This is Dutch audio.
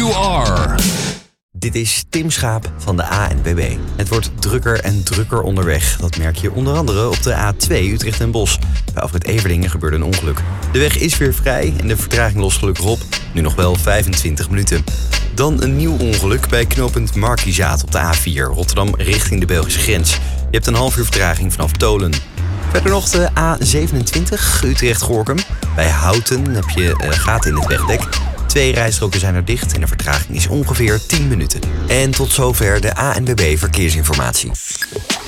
you are. Dit is Tim Schaap van de ANWB. Het wordt drukker en drukker onderweg. Dat merk je onder andere op de A2 Utrecht Den Bosch. Bij afrit Everdingen gebeurde een ongeluk. De weg is weer vrij en de vertraging lost gelukkig op. Nu nog wel 25 minuten. Dan een nieuw ongeluk bij knooppunt Markizaat op de A4 Rotterdam richting de Belgische grens. Je hebt een half uur vertraging vanaf Tolen. Verder nog de A27 Utrecht-Gorkum. Bij Houten heb je gaten in het wegdek. 2 rijstroken zijn er dicht en de vertraging is ongeveer 10 minuten. En tot zover de ANWB Verkeersinformatie.